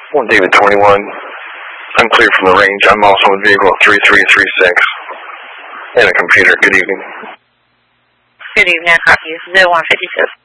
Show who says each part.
Speaker 1: One David 21. I'm clear from the range. I'm also in vehicle 3336. And a computer. Good evening.
Speaker 2: Good evening. I copy you. 0156.